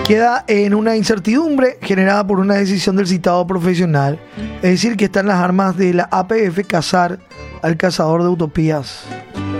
queda en una incertidumbre generada por una decisión del citado profesional. Es decir, que está en las armas de la APF cazar al cazador de utopías.